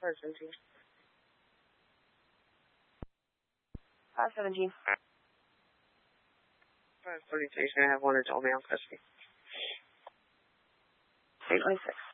517. 517. 532 is going to have one adult male custody. 826.